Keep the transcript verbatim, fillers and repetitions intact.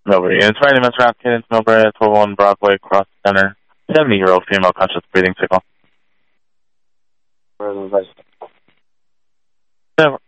Nobody. It's Friday, Miss Rock, Cadence, Millbrae, twelve oh one Broadway, Cross Center, seventy-year-old female conscious breathing signal. Where are the